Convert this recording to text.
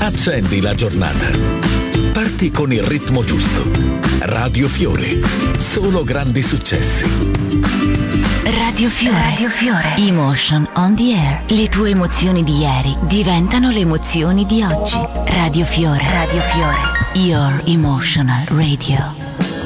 Accendi la giornata. Parti con il ritmo giusto. Radio Fiore. Solo grandi successi. Radio Fiore. Radio Fiore. Emotion on the air. Le tue emozioni di ieri diventano le emozioni di oggi. Radio Fiore. Radio Fiore. Your emotional radio.